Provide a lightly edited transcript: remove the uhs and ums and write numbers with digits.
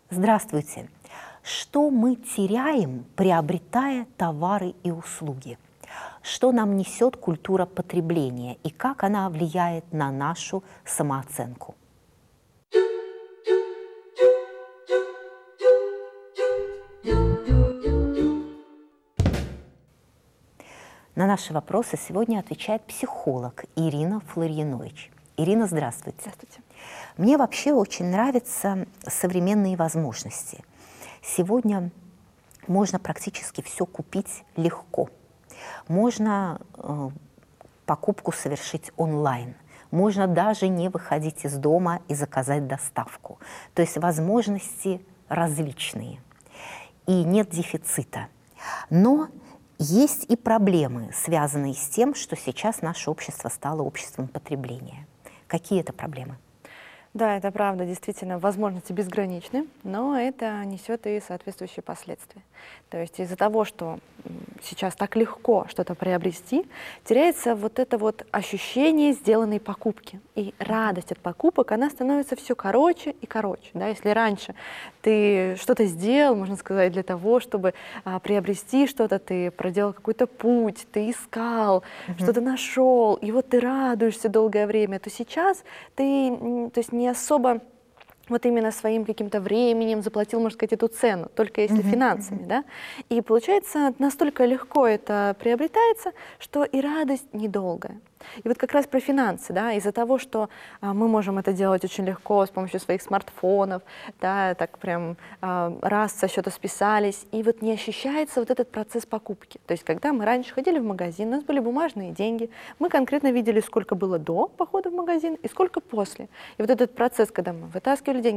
Здравствуйте. Что мы теряем, приобретая товары и услуги? Что нам несет культура потребления и как она влияет на нашу самооценку? На наши вопросы сегодня отвечает психолог Ирина Флорьянович. Ирина, здравствуйте. Здравствуйте. Мне вообще очень нравятся современные возможности. Сегодня можно практически все купить легко. Можно покупку совершить онлайн. Можно даже не выходить из дома и заказать доставку. То есть возможности различные. И нет дефицита. Но есть и проблемы, связанные с тем, что сейчас наше общество стало обществом потребления. Какие это проблемы? Да, это правда, действительно, возможности безграничны, но это несет и соответствующие последствия. То есть из-за того, что сейчас так легко что-то приобрести, теряется вот это вот ощущение сделанной покупки. И радость от покупок, она становится все короче и короче. Да? Если раньше ты что-то сделал, можно сказать, для того, чтобы приобрести что-то, ты проделал какой-то путь, ты искал, что-то нашел, и вот ты радуешься долгое время, то сейчас ты, то есть не особо вот именно своим каким-то временем заплатил, можно сказать, эту цену, только если финансами, да? И получается, настолько легко это приобретается, что и радость недолгая. И вот как раз про финансы, да, из-за того, что мы можем это делать очень легко с помощью своих смартфонов, да, так прям раз со счета списались, и вот не ощущается вот этот процесс покупки. То есть когда мы раньше ходили в магазин, у нас были бумажные деньги, мы конкретно видели, сколько было до похода в магазин и сколько после. И вот этот процесс, когда мы вытаскивали деньги,